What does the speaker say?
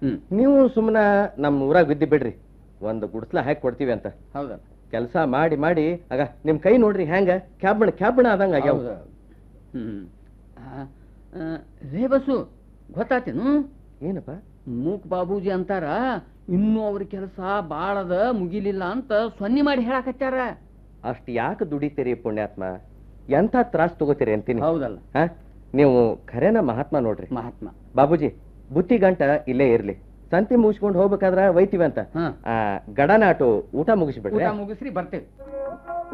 ನೀವು ಸುಮ್ಮನ ನಮ್ಮ ಊರಾಗ ಬಿದ್ದಿ ಬಿಡ್ರಿ, ಒಂದು ಗುಡ್ಸ್ಲ ಹಾಕಿ ಕೊಡ್ತೀವಿ ಅಂತ. ಹೌದಾ? ಕೆಲಸ ಮಾಡಿ ಮಾಡಿ ಆಗ ನಿಮ್ ಕೈ ನೋಡ್ರಿ ಹೆಂಗ ಕ್ಯಾಬಣ ಆದಂಗ ಆಗ್ಯಾವ. ರೇ ಬಸ್ಸು, ಗೊತ್ತಾತೇನು? ಏನಪ್ಪ? ಮೂಕ್ ಬಾಬೂಜಿ ಅಂತಾರ ಇನ್ನೂ ಅವ್ರ ಕೆಲಸ ಬಾಳದ ಮುಗಿಲಿಲ್ಲ ಅಂತ ಸೊನ್ನಿ ಮಾಡಿ ಹೇಳಾಕತ್ಯಾರ. ಅಷ್ಟ್ ಯಾಕೆ ದುಡಿತೀರಿ ಪುಣ್ಯಾತ್ಮ, ಎಂಥ ತ್ರಾಸ್ ತಗೋತೀರಿ ಅಂತೀನಿ. ಹೌದಲ್ಲ? ನೀವು ಖರೇನ ಮಹಾತ್ಮ ನೋಡ್ರಿ. ಮಹಾತ್ಮ ಬಾಬೂಜಿ, ಬುತ್ತಿ ಗಂಟ ಇಲ್ಲೇ ಇರ್ಲಿ, ಸಂತಿ ಮುಗಿಸ್ಕೊಂಡು ಹೋಗ್ಬೇಕಾದ್ರ ಒಯ್ತೀವಿ ಅಂತ. ಗಡನಾಟು ಊಟ ಮುಗಿಸ್ಬಿಡ್ರಿ. ಮುಗಿಸ್ರಿ, ಬರ್ತೇವೆ.